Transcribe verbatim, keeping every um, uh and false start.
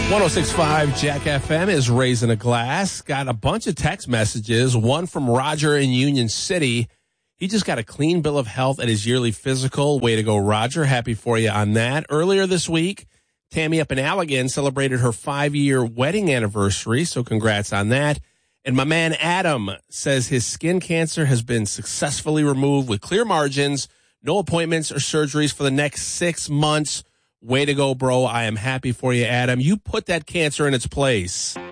one oh six point five Jack F M is Raising a Glass. Got a bunch of text messages, one from Roger in Union City. He just got a clean bill of health at his yearly physical. Way to go, Roger. Happy for you on that. Earlier this week, Tammy up in Allegan celebrated her five-year wedding anniversary, so congrats on that. And my man Adam says his skin cancer has been successfully removed with clear margins, no appointments or surgeries for the next six months. Way to go, bro. I am happy for you, Adam. You put that cancer in its place.